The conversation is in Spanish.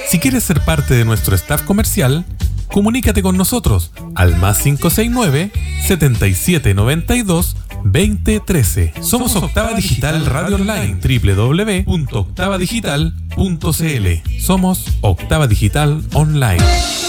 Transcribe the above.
Si quieres ser parte de nuestro staff comercial, comunícate con nosotros al +569 7792 2013. Somos Octava Digital Radio Online, www.octavadigital.cl. Somos Octava Digital Online.